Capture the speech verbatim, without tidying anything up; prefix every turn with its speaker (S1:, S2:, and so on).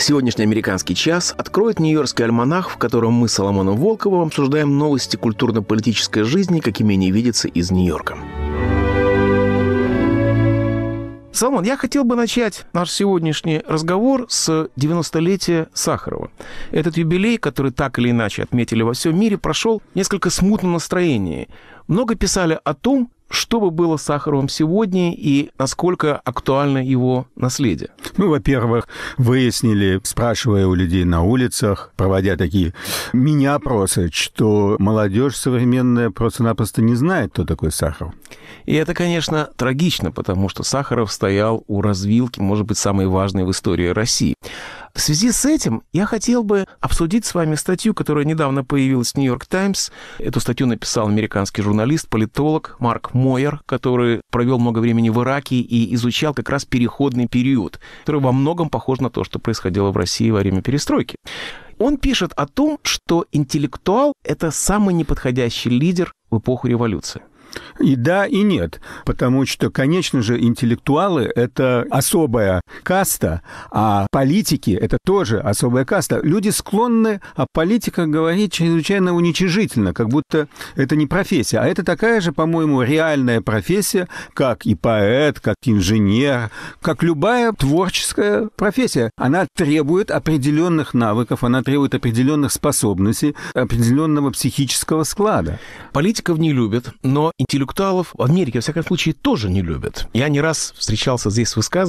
S1: Сегодняшний «Американский час» откроет нью-йоркский альманах, в котором мы с Соломоном Волковым обсуждаем новости культурно-политической жизни, какими они видятся из Нью-Йорка. Соломон, я хотел бы начать наш сегодняшний разговор с девяностолетия Сахарова. Этот юбилей, который так или иначе отметили во всем мире, прошел в несколько смутном настроении. Много писали о том, что бы было с Сахаровым сегодня и насколько актуально его наследие.
S2: Ну, во-первых, выяснили, спрашивая у людей на улицах, проводя такие мини-опросы, что молодежь современная просто-напросто не знает, кто такой Сахаров.
S1: И это, конечно, трагично, потому что Сахаров стоял у развилки, может быть, самой важной в истории России. В связи с этим я хотел бы обсудить с вами статью, которая недавно появилась в «Нью-Йорк Таймс». Эту статью написал американский журналист, политолог Марк Мойер, который провел много времени в Ираке и изучал как раз переходный период, который во многом похож на то, что происходило в России во время перестройки. Он пишет о том, что интеллектуал – это самый неподходящий лидер в эпоху революции.
S2: И да, и нет, потому что, конечно же, интеллектуалы – это особая каста, а политики – это тоже особая каста. Люди склонны о политиках говорить чрезвычайно уничижительно, как будто это не профессия. А это такая же, по-моему, реальная профессия, как и поэт, как инженер, как любая творческая профессия. Она требует определенных навыков, она требует определенных способностей, определенного психического склада.
S1: Политиков не любят, но интеллектуалов в Америке, во всяком случае, тоже не любят. Я не раз встречался здесь с высказыванием,